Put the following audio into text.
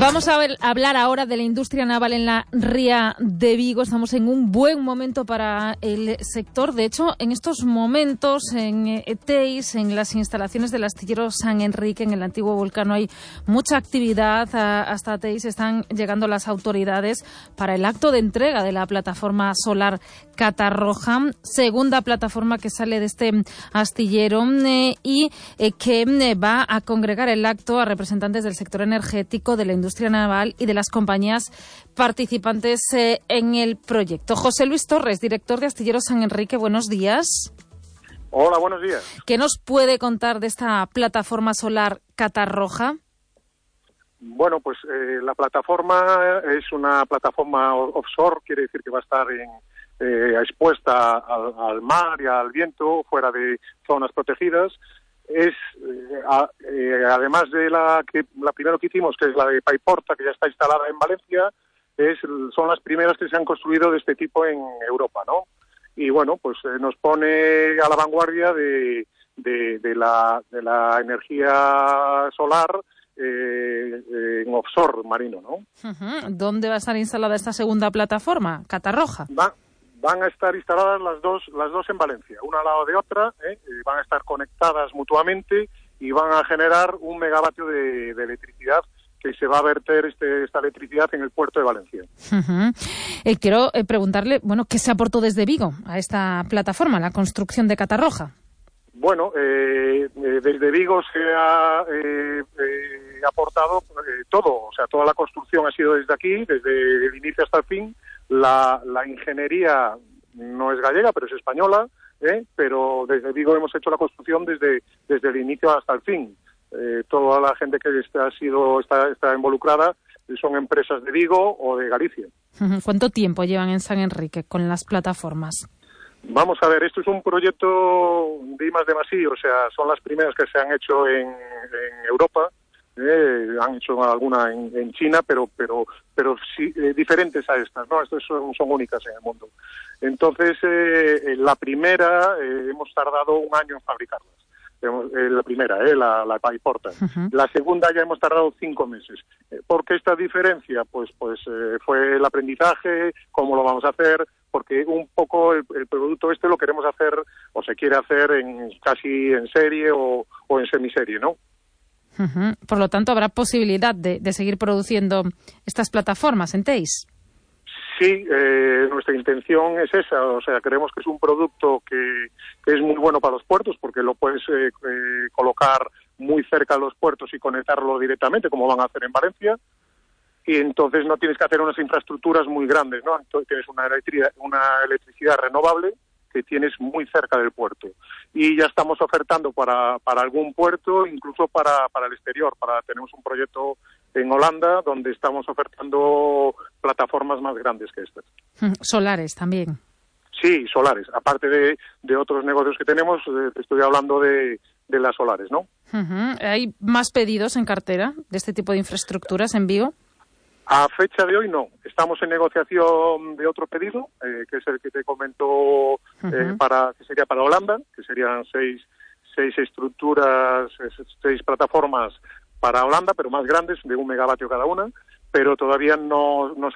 Vamos a hablar ahora de la industria naval en la Ría de Vigo. Estamos en un buen momento para el sector. De hecho, en estos momentos en Teis, en las instalaciones del astillero San Enrique, en el antiguo Vulcano, hay mucha actividad. Hasta Teis están llegando las autoridades para el acto de entrega de la plataforma solar Catarroja, segunda plataforma que sale de este astillero y que va a congregar el acto a representantes del sector energético, de la industria naval y de las compañías participantes en el proyecto. José Luis Torres, director de Astillero San Enrique, buenos días. Hola, buenos días. ¿Qué nos puede contar de esta plataforma solar Catarroja? Bueno, pues la plataforma es una plataforma offshore, quiere decir que va a estar expuesta al mar y al viento, fuera de zonas protegidas. Es además de la primera que hicimos, que es la de Paiporta, que ya está instalada en Valencia, son las primeras que se han construido de este tipo en Europa, ¿no? Y bueno, pues nos pone a la vanguardia de la energía solar en offshore marino, ¿no? Uh-huh. ¿Dónde va a estar instalada esta segunda plataforma, Catarroja? Van a estar instaladas las dos en Valencia, una al lado de otra, van a estar conectadas mutuamente y van a generar 1 megavatio de electricidad que se va a verter esta electricidad en el puerto de Valencia. Uh-huh. Quiero preguntarle, bueno, ¿qué se aportó desde Vigo a esta plataforma, la construcción de Catarroja? Bueno, desde Vigo se ha aportado todo, o sea, toda la construcción ha sido desde aquí, desde el inicio hasta el fin. La ingeniería no es gallega, pero es española, pero desde Vigo hemos hecho la construcción desde el inicio hasta el fin. Toda la gente que está involucrada son empresas de Vigo o de Galicia. ¿Cuánto tiempo llevan en San Enrique con las plataformas? Vamos a ver, esto es un proyecto de I+D+I, o sea, son las primeras que se han hecho en Europa. Han hecho alguna en China, pero sí, diferentes a estas, ¿no? Estas son únicas en el mundo. Entonces, la primera hemos tardado 1 año en fabricarlas. La primera, la Paiporta. Uh-huh. La segunda ya hemos tardado 5 meses. ¿Por qué esta diferencia? Pues fue el aprendizaje, cómo lo vamos a hacer, porque un poco el producto lo queremos hacer, o se quiere hacer casi en serie o en semiserie, ¿no? Uh-huh. Por lo tanto, ¿habrá posibilidad de seguir produciendo estas plataformas en Teis? Sí, nuestra intención es esa, o sea, creemos que es un producto que es muy bueno para los puertos porque lo puedes colocar muy cerca de los puertos y conectarlo directamente, como van a hacer en Valencia, y entonces no tienes que hacer unas infraestructuras muy grandes, ¿no? Entonces tienes una electricidad renovable que tienes muy cerca del puerto. Y ya estamos ofertando para algún puerto, incluso para el exterior. Tenemos un proyecto en Holanda donde estamos ofertando plataformas más grandes que estas. ¿Solares también? Sí, solares. Aparte de otros negocios que tenemos, estoy hablando de las solares, ¿no? Uh-huh. ¿Hay más pedidos en cartera de este tipo de infraestructuras en Vigo? A fecha de hoy no. Estamos en negociación de otro pedido, que es el que te comentó, que sería para Holanda, que serían 6 estructuras, 6 plataformas para Holanda, pero más grandes, de 1 megavatio cada una, pero todavía no